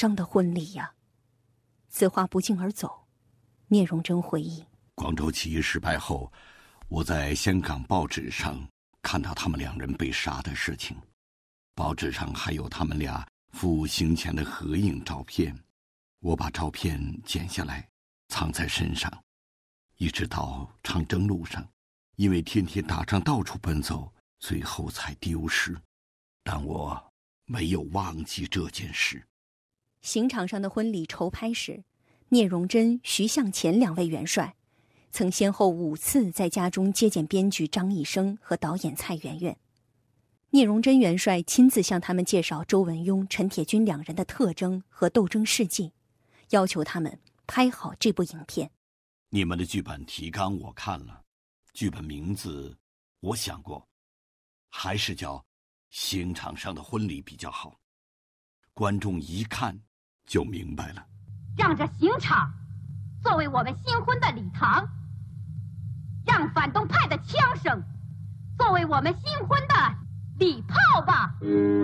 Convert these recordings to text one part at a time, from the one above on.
上的婚礼呀。此话不胫而走，聂荣臻回忆， 广州起义失败后，我在香港报纸上看到他们两人被杀的事情，报纸上还有他们俩赴刑前的合影照片。我把照片剪下来藏在身上，一直到长征路上，因为天天打仗到处奔走，最后才丢失。但我没有忘记这件事。 刑场上的婚礼筹拍时，聂荣臻、徐向前两位元帅曾先后5次在家中接见编剧张一生和导演蔡媛媛。聂荣臻元帅亲自向他们介绍周文雍、陈铁军两人的特征和斗争事迹，要求他们拍好这部影片。 你们的剧本提纲我看了，剧本名字我想过，还是叫《刑场上的婚礼》比较好，观众一看就明白了。 让这刑场作为我们新婚的礼堂，让反动派的枪声作为我们新婚的礼炮吧。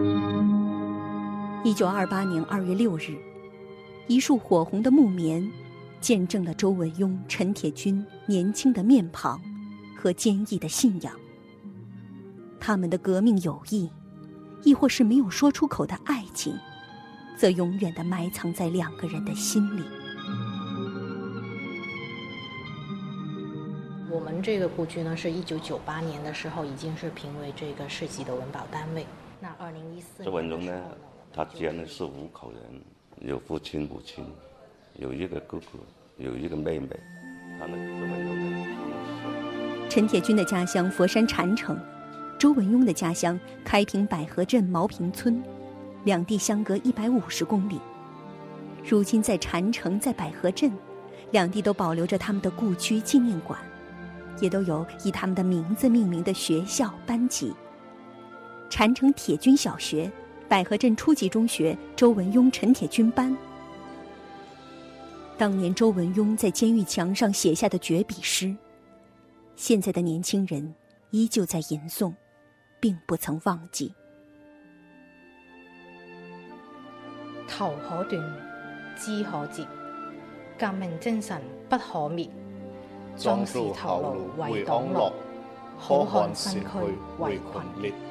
1928年2月6日，一束火红的木棉见证了周文雍、陈铁军年轻的面庞和坚毅的信仰。他们的革命友谊，亦或是没有说出口的爱情，则永远地埋藏在两个人的心里。 我们这个故居呢，是1998年的时候已经是评为这个市级的文保单位。那2014年周文雍呢，他家呢是5口人，有父亲、母亲，有一个哥哥，有一个妹妹。他呢，周文雍呢， 陈铁军的家乡佛山禅城，周文雍的家乡开平百合镇毛坪村，两地相隔150公里。如今在禅城，在百合镇，两地都保留着他们的故居纪念馆，也都有以他们的名字命名的学校班级。禅城铁军小学、百合镇初级中学周文雍、陈铁军班。当年周文雍在监狱墙上写下的绝笔诗，现在的年轻人依旧在吟诵，并不曾忘记。 頭可斷，枝可折，革命精神不可滅。壯士頭顱為黨樂，好漢身軀為群裂。